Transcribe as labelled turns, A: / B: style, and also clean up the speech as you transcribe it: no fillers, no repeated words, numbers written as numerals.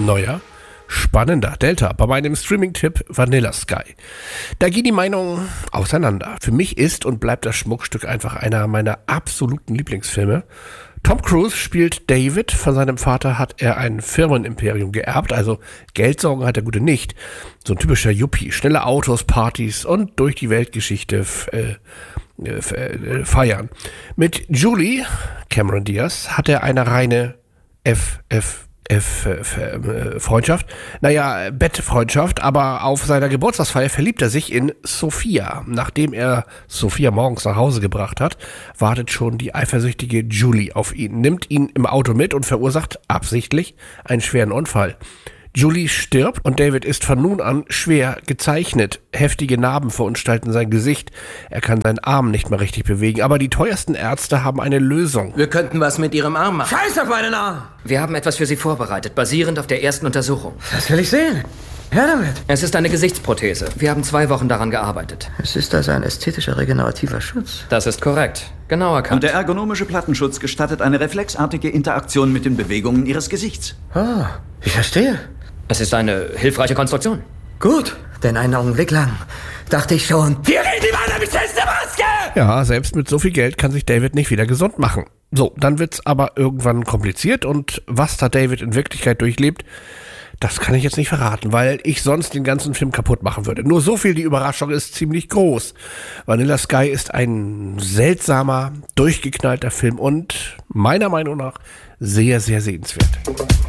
A: neuer, spannender Delta bei meinem Streaming-Tipp Vanilla Sky. Da gehen die Meinungen auseinander. Für mich ist und bleibt das Schmuckstück einfach einer meiner absoluten Lieblingsfilme. Tom Cruise spielt David. Von seinem Vater hat er ein Firmenimperium geerbt, also Geldsorgen hat der Gute nicht. So ein typischer Yuppie, schnelle Autos, Partys und durch die Weltgeschichte feiern. Mit Julie, Cameron Diaz, hat er eine reine Freundschaft. Naja, Bettfreundschaft, aber auf seiner Geburtstagsfeier verliebt er sich in Sophia. Nachdem er Sophia morgens nach Hause gebracht hat, wartet schon die eifersüchtige Julie auf ihn, nimmt ihn im Auto mit und verursacht absichtlich einen schweren Unfall. Julie stirbt und David ist von nun an schwer gezeichnet. Heftige Narben verunstalten sein Gesicht. Er kann seinen Arm nicht mehr richtig bewegen. Aber die teuersten Ärzte haben eine Lösung.
B: Wir könnten was mit Ihrem Arm machen.
C: Scheiß auf meinen Arm!
B: Wir haben etwas für Sie vorbereitet, basierend auf der ersten Untersuchung.
C: Das will ich sehen. Her damit.
B: Es ist eine Gesichtsprothese. Wir haben 2 Wochen daran gearbeitet.
C: Es ist also ein ästhetischer regenerativer Schutz.
B: Das ist korrekt. Genau erkannt.
D: Und der ergonomische Plattenschutz gestattet eine reflexartige Interaktion mit den Bewegungen Ihres Gesichts.
C: Oh, ich verstehe.
B: Es ist eine hilfreiche Konstruktion.
C: Gut, denn einen Augenblick lang dachte ich schon, hier geht die Mann mit feste Maske!
A: Ja, selbst mit so viel Geld kann sich David nicht wieder gesund machen. So, dann wird's aber irgendwann kompliziert und was da David in Wirklichkeit durchlebt, das kann ich jetzt nicht verraten, weil ich sonst den ganzen Film kaputt machen würde. Nur so viel, die Überraschung ist ziemlich groß. Vanilla Sky ist ein seltsamer, durchgeknallter Film und meiner Meinung nach sehr, sehr sehenswert.